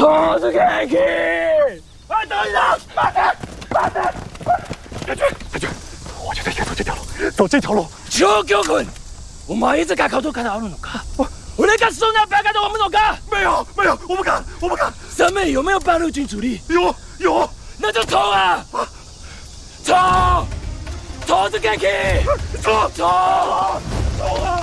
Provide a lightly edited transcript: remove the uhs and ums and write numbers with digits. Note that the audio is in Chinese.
都是开去！快等一下！慢点！太君，我觉得先走这条路，走这条路。 長京君、お前いつか角からあるのか？俺がそんなバカ的我们懂か？ 没有，我不敢。 上面有没有八路军主力？ 有。 那就冲啊！冲！冲着开去！ 冲啊！